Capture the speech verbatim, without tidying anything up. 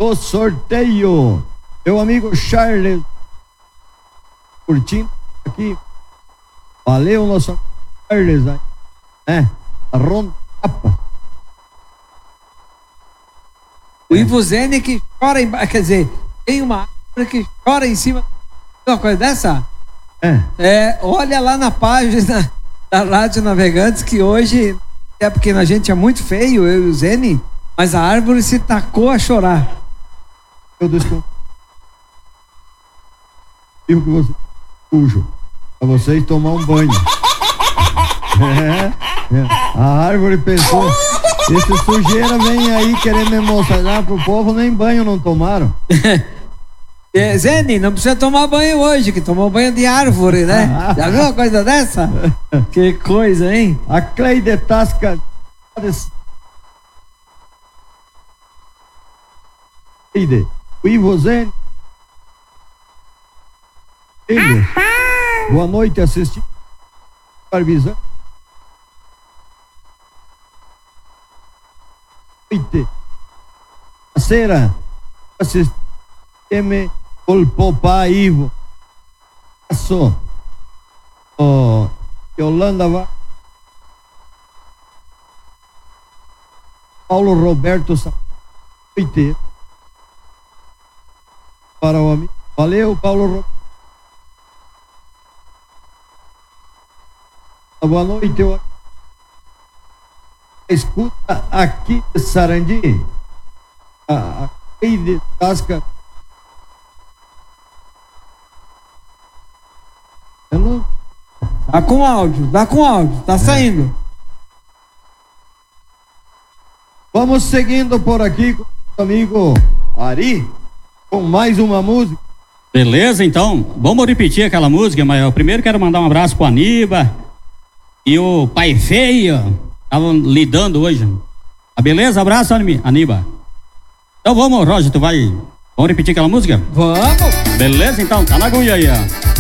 do sorteio. Meu amigo Charles, curtindo aqui. Valeu, nosso Charles, né? Rondapa. O Ivo Zene que chora embaixo, quer dizer, tem uma árvore que chora em cima. Uma coisa dessa? É. É, olha lá na página da Rádio Navegantes que hoje, é porque a gente é muito feio, eu e o Zene, mas a árvore se tacou a chorar. Eu desculpo. Digo que você sujo. Pra vocês tomar um banho. É, é. A árvore pensou. Esse sujeira vem aí querer me mostrar pro povo, nem banho não tomaram. É, Zene, não precisa tomar banho hoje, que tomou banho de árvore, né? Já viu uma coisa dessa? Que coisa, hein? A Cleide Tasca. Cleide, o Ivo Zene. Ele. Boa noite, assistindo. Supervisão. Noite. Terceira. Assistindo. Me colpou para Ivo. Passou. Oh, Yolanda vai. Paulo Roberto Noite. Para o amigo. Valeu, Paulo Roberto. Boa noite, eu escuta aqui Sarandi, a Cleide Tasca. Eu não... Tá com áudio, tá com áudio, tá é. saindo. Vamos seguindo por aqui com o amigo Ari, com mais uma música. Beleza, então, vamos repetir aquela música, mas eu primeiro quero mandar um abraço pro Aníbal e o Pai Feio, estavam lidando hoje. Ah, beleza? Abraço, Aníbal. Então vamos, Roger, tu vai... Vamos repetir aquela música? Vamos! Beleza, então, tá na agulha aí, ó.